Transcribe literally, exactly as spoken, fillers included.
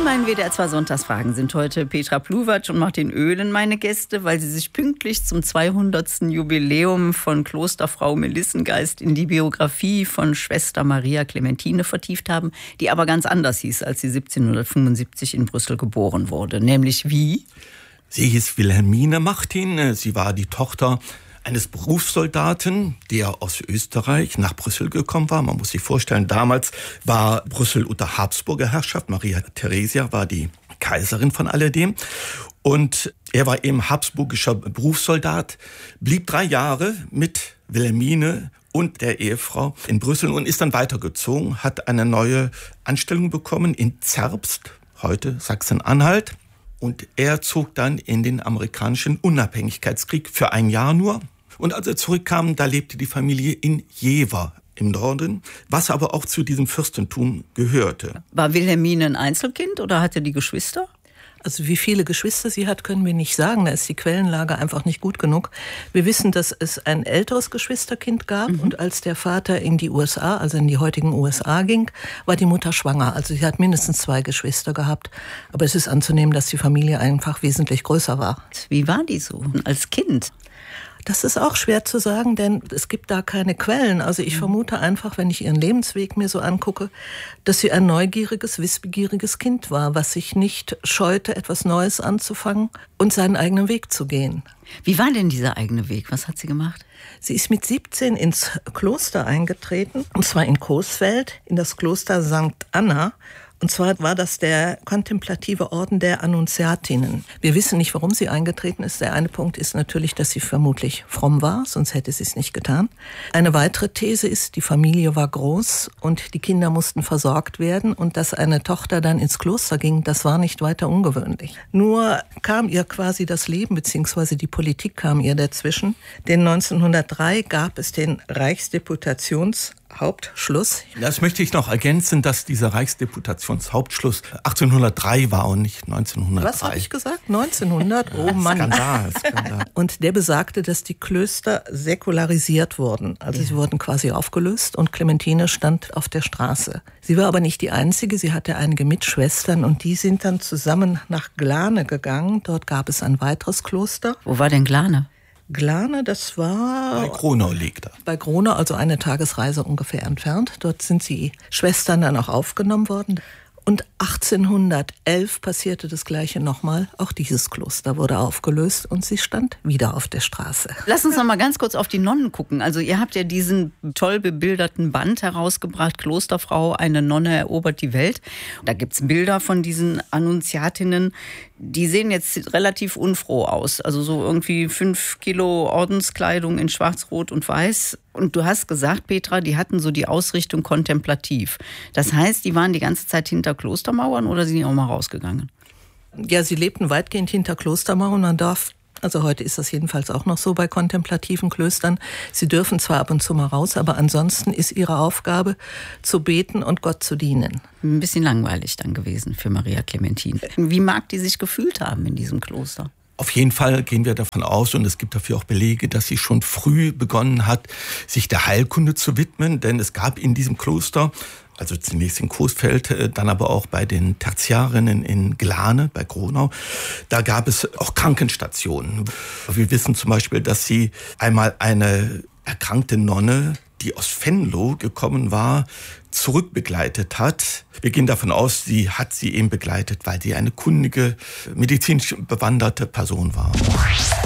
meinen W D R zwei Sonntagsfragen sind heute Petra Pluwatsch und Martin Oehlen meine Gäste, weil sie sich pünktlich zum zweihundertsten Jubiläum von Klosterfrau Melissengeist in die Biografie von Schwester Maria Clementine vertieft haben, die aber ganz anders hieß, als sie siebzehnhundertfünfundsiebzig in Brüssel geboren wurde. Nämlich wie? Sie hieß Wilhelmine Martin. Sie war die Tochter eines Berufssoldaten, der aus Österreich nach Brüssel gekommen war. Man muss sich vorstellen, damals war Brüssel unter Habsburger Herrschaft. Maria Theresia war die Kaiserin von alledem. Und er war eben habsburgischer Berufssoldat, blieb drei Jahre mit Wilhelmine und der Ehefrau in Brüssel und ist dann weitergezogen, hat eine neue Anstellung bekommen in Zerbst, heute Sachsen-Anhalt. Und er zog dann in den amerikanischen Unabhängigkeitskrieg für ein Jahr nur. Und als er zurückkam, da lebte die Familie in Jever im Norden, was aber auch zu diesem Fürstentum gehörte. War Wilhelmine ein Einzelkind oder hatte die Geschwister? Also wie viele Geschwister sie hat, können wir nicht sagen. Da ist die Quellenlage einfach nicht gut genug. Wir wissen, dass es ein älteres Geschwisterkind gab. Mhm. Und als der Vater in die U S A, also in die heutigen U S A ging, war die Mutter schwanger. Also sie hat mindestens zwei Geschwister gehabt. Aber es ist anzunehmen, dass die Familie einfach wesentlich größer war. Wie war die so als Kind? Das ist auch schwer zu sagen, denn es gibt da keine Quellen. Also ich vermute einfach, wenn ich ihren Lebensweg mir so angucke, dass sie ein neugieriges, wissbegieriges Kind war, was sich nicht scheute, etwas Neues anzufangen und seinen eigenen Weg zu gehen. Wie war denn dieser eigene Weg? Was hat sie gemacht? Sie ist mit siebzehn ins Kloster eingetreten, und zwar in Coesfeld, in das Kloster Sankt Anna. Und zwar war das der kontemplative Orden der Annunziatinnen. Wir wissen nicht, warum sie eingetreten ist. Der eine Punkt ist natürlich, dass sie vermutlich fromm war, sonst hätte sie es nicht getan. Eine weitere These ist, die Familie war groß und die Kinder mussten versorgt werden. Und dass eine Tochter dann ins Kloster ging, das war nicht weiter ungewöhnlich. Nur kam ihr quasi das Leben, beziehungsweise die Politik kam ihr dazwischen. Denn neunzehnhundertdrei gab es den Reichsdeputations Hauptschluss. Das möchte ich noch ergänzen, dass dieser Reichsdeputationshauptschluss achtzehnhundertdrei war und nicht neunzehnhundertdrei. Was habe ich gesagt? neunzehnhundert? Oh Mann. Skandal, Skandal. Und der besagte, dass die Klöster säkularisiert wurden. Also ja. Sie wurden quasi aufgelöst und Clementine stand auf der Straße. Sie war aber nicht die Einzige, sie hatte einige Mitschwestern und die sind dann zusammen nach Glane gegangen. Dort gab es ein weiteres Kloster. Wo war denn Glane? Glane, das war... Bei Gronau liegt er. Bei Gronau, also eine Tagesreise ungefähr entfernt. Dort sind die Schwestern dann auch aufgenommen worden. Und achtzehnhundertelf passierte das Gleiche nochmal. Auch dieses Kloster wurde aufgelöst und sie stand wieder auf der Straße. Lass uns noch mal ganz kurz auf die Nonnen gucken. Also ihr habt ja diesen toll bebilderten Band herausgebracht, Klosterfrau, eine Nonne erobert die Welt. Da gibt's Bilder von diesen Annunziatinnen. Die sehen jetzt relativ unfroh aus. Also so irgendwie fünf Kilo Ordenskleidung in schwarz, rot und weiß. Und du hast gesagt, Petra, die hatten so die Ausrichtung kontemplativ. Das heißt, die waren die ganze Zeit hinter Klostermauern oder sind die auch mal rausgegangen? Ja, sie lebten weitgehend hinter Klostermauern. Man darf, also heute ist das jedenfalls auch noch so bei kontemplativen Klöstern, sie dürfen zwar ab und zu mal raus, aber ansonsten ist ihre Aufgabe zu beten und Gott zu dienen. Ein bisschen langweilig dann gewesen für Maria Clementine. Wie mag die sich gefühlt haben in diesem Kloster? Auf jeden Fall gehen wir davon aus, und es gibt dafür auch Belege, dass sie schon früh begonnen hat, sich der Heilkunde zu widmen. Denn es gab in diesem Kloster, also zunächst in Coesfeld, dann aber auch bei den Tertiarinnen in Glane, bei Gronau, da gab es auch Krankenstationen. Wir wissen zum Beispiel, dass sie einmal eine erkrankte Nonne, die aus Venlo gekommen war, zurückbegleitet hat. Wir gehen davon aus, sie hat sie eben begleitet, weil sie eine kundige, medizinisch bewanderte Person war.